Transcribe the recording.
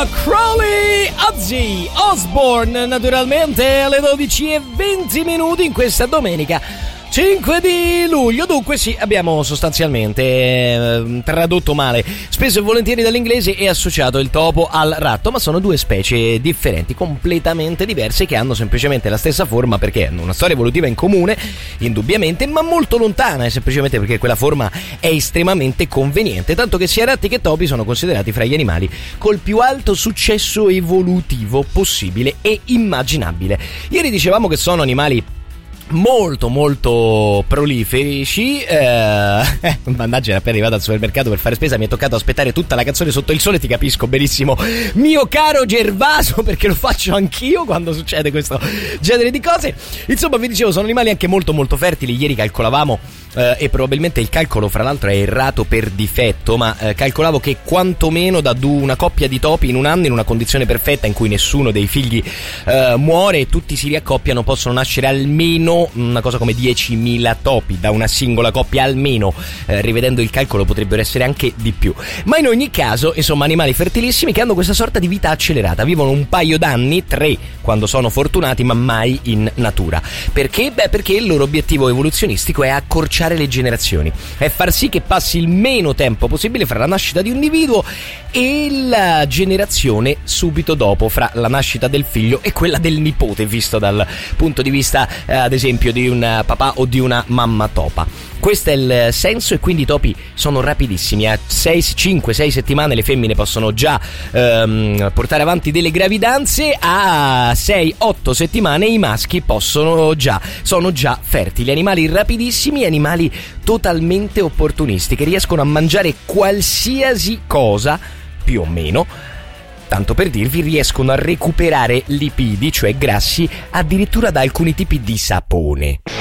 Crowley, Ozzy Osbourne, naturalmente alle 12:20 in questa domenica 5 di luglio. Dunque sì, abbiamo sostanzialmente tradotto male spesso e volentieri dall'inglese e associato il topo al ratto, ma sono due specie differenti, completamente diverse, che hanno semplicemente la stessa forma perché hanno una storia evolutiva in comune, indubbiamente, ma molto lontana, semplicemente perché quella forma è estremamente conveniente, tanto che sia ratti che topi sono considerati fra gli animali col più alto successo evolutivo possibile e immaginabile. Ieri dicevamo che sono animali molto molto proliferici. Mannaggia, era appena arrivato al supermercato per fare spesa, mi è toccato aspettare tutta la canzone Sotto il sole. Ti capisco benissimo, mio caro Gervaso, perché lo faccio anch'io quando succede questo genere di cose. Insomma, vi dicevo, sono animali anche molto molto fertili. Ieri calcolavamo e probabilmente il calcolo fra l'altro è errato per difetto, ma calcolavo che quantomeno da una coppia di topi in un anno, in una condizione perfetta in cui nessuno dei figli muore e tutti si riaccoppiano, possono nascere almeno una cosa come 10.000 topi da una singola coppia, almeno. Rivedendo il calcolo potrebbero essere anche di più, ma in ogni caso insomma animali fertilissimi che hanno questa sorta di vita accelerata, vivono un paio d'anni, 3 quando sono fortunati, ma mai in natura. Perché? Beh, perché il loro obiettivo evoluzionistico è accorciare le generazioni, è far sì che passi il meno tempo possibile fra la nascita di un individuo e la generazione subito dopo, fra la nascita del figlio e quella del nipote, visto dal punto di vista ad esempio di un papà o di una mamma topa. Questo è il senso, e quindi i topi sono rapidissimi. A 5-6 settimane le femmine possono già portare avanti delle gravidanze, a 6-8 settimane i maschi sono già fertili. Animali rapidissimi, animali totalmente opportunisti, che riescono a mangiare qualsiasi cosa, più o meno. Tanto per dirvi, riescono a recuperare lipidi, cioè grassi, addirittura da alcuni tipi di sapone.